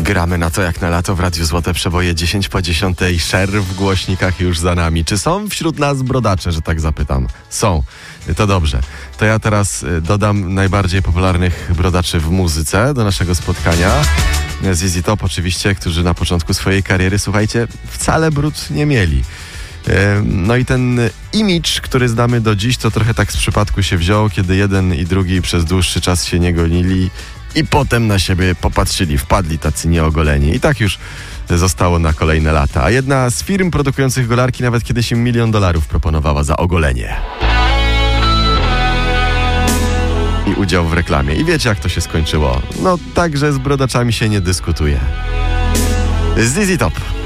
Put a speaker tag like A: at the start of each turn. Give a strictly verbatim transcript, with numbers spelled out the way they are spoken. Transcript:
A: Gramy na to jak na lato w Radiu Złote Przeboje dziesięć po dziesiątej. Szer w głośnikach już za nami. Czy są wśród nas brodacze, że tak zapytam? Są. To dobrze. To ja teraz dodam najbardziej popularnych brodaczy w muzyce do naszego spotkania. Z Z Z Top oczywiście, którzy na początku swojej kariery, słuchajcie, wcale brud nie mieli. No i ten imidż, który znamy do dziś, to trochę tak z przypadku się wziął, kiedy jeden i drugi przez dłuższy czas się nie gonili i potem na siebie popatrzyli, wpadli tacy nieogoleni. I tak już zostało na kolejne lata. A jedna z firm produkujących golarki nawet kiedyś im milion dolarów proponowała za ogolenie i udział w reklamie. I wiecie, jak to się skończyło? No tak, że z brodaczami się nie dyskutuje. Z Z Z Top.